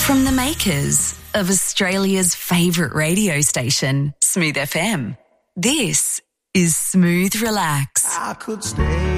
From the makers of Australia's favourite radio station, Smooth FM, this is Smooth Relax. I could stay